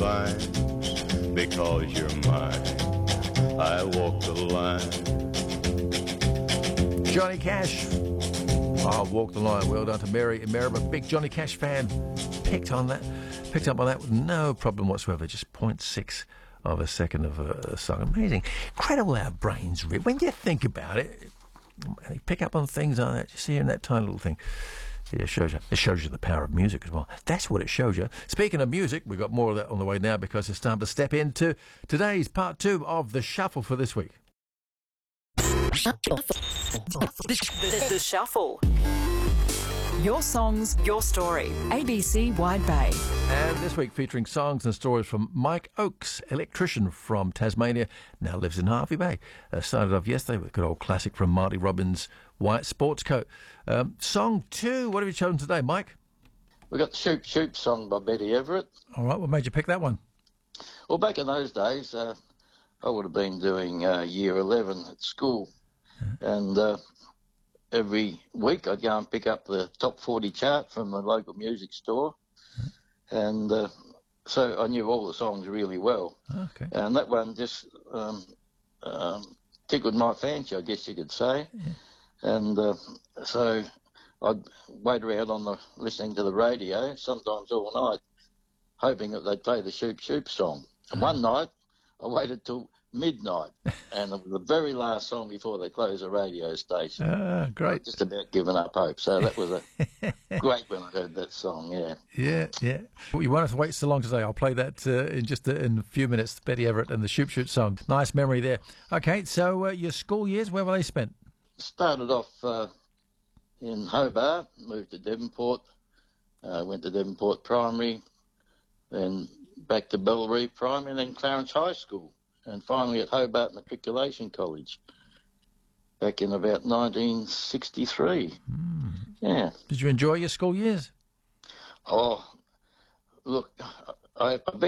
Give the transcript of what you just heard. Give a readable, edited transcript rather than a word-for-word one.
fine because you're mine. I walk the line. Johnny Cash. I'll walk the line. Well done to Mary and Merritt, a big Johnny Cash fan. Picked up on that with no problem whatsoever. Just 0.6 of a second of a song. Amazing. Incredible how brains rip. When you think about it, you pick up on things like that. You see in that tiny little thing. It shows you the power of music as well. That's what it shows you. Speaking of music, we've got more of that on the way now because it's time to step into today's part 2 of the Shuffle for this week. The Shuffle. Your songs, your story. ABC Wide Bay. And this week featuring songs and stories from Mike Oakes, electrician from Tasmania, now lives in Harvey Bay. Started off yesterday with a good old classic from Marty Robbins' White Sports Coat. Song 2, what have you chosen today, Mike? We got the Shoop Shoop song by Betty Everett. All right, what made you pick that one? Well, back in those days, I would have been doing year 11 at school. And every week I'd go and pick up the top 40 chart from the local music store. And so I knew all the songs really well. Okay. And that one just tickled my fancy, I guess you could say. Yeah. And so I'd wait around listening to the radio, sometimes all night, hoping that they'd play the Shoop Shoop song. And one night I waited till midnight, and it was the very last song before they closed the radio station. Great. I'd just about given up hope. So that was great when I heard that song, yeah. Yeah. Well, you won't have to wait so long today. I'll play that in a few minutes, Betty Everett and the Shoop Shoop song. Nice memory there. Okay, so your school years, where were they spent? Started off in Hobart, moved to Devonport, went to Devonport Primary, then back to Bellaree Primary, and then Clarence High School. And finally at Hobart Matriculation College back in about 1963. Yeah. Did you enjoy your school years? Oh, look, I've been